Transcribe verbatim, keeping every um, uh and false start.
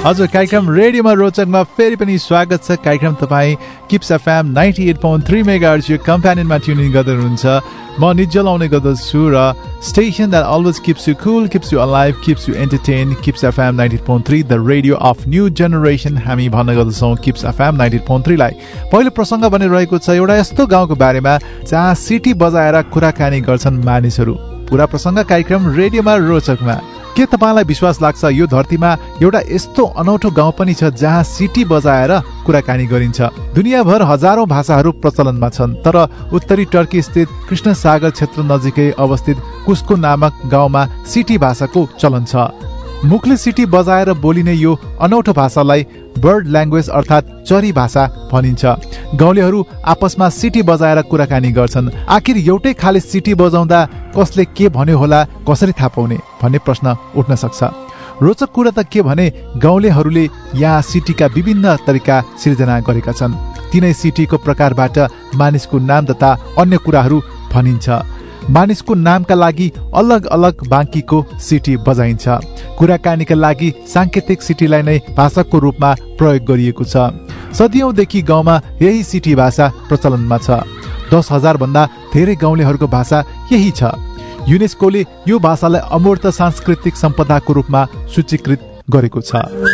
हजुर, कार्यक्रम रेडियोमा रोचकमा फेरि पनि स्वागत छ। कार्यक्रम तपाईँ kips FM ninety at point three megahertz यो कम्प्यानियनमा ट्युनिङ गर्दै हुनुहुन्छ। म निज्जल आउने गर्दछु र station that always kips you Kul, kips you alive, kips you entertain, kips FM ninety at point three the radio of new generation. हामी भन्ने गर्दछौँ kips FM ninety at point थ्रीलाई। पहिलो प्रसङ्ग बनिरहेको छ एउटा यस्तो गाउँको बारेमा जहाँ सिटी बजाएर कुराकानी गर्छन् मानिसहरू। पुरा प्रसङ्ग कार्यक्रम रेडियोमा रोचकमा। के तपाईँलाई विश्वास लाग्छ यो धरतीमा एउटा यस्तो अनौठो गाउँ पनि छ जहाँ सिटी बजाएर कुराकानी गरिन्छ? दुनियाँभर हजारौं भाषाहरू प्रचलनमा छन्, तर उत्तरी टर्की स्थित कृष्ण सागर क्षेत्र नजिकै अवस्थित कुस्को नामक गाउँमा सिटी भाषाको चलन छ। मुखले सिटी बजाएर बोलिने यो अनौठो भाषालाई बर्ड ल्याङ्ग्वेज अर्थात् चरी भाषा भनिन्छ। गाउँलेहरू आपसमा सिटी बजाएर कुराकानी गर्छन्। आखिर एउटै खाले सिटी बजाउँदा कसले के भन्यो होला, कसरी थाहा पाउने भन्ने प्रश्न उठ्न सक्छ। रोचक कुरा त के भने गाउँलेहरूले यहाँ सिटीका विभिन्न तरिका सिर्जना गरेका छन्। तिनै सिटीको प्रकारबाट मानिसको नाम तथा अन्य कुराहरू भनिन्छ। मानिसको नामका लागि अलग अलग बाँकीको सिटी बजाइन्छ। कुराकानीका लागि साङ्केतिक सिटीलाई नै भाषाको रूपमा प्रयोग गरिएको छ। सदियौंदेखि गाउँमा यही सिटी भाषा प्रचलनमा छ। दस हजार भन्दा धेरै गाउँलेहरूको भाषा यही छ। युनेस्कोले यो भाषालाई अमूर्त सांस्कृतिक सम्पदाको रूपमा सूचीकृत गरेको छ।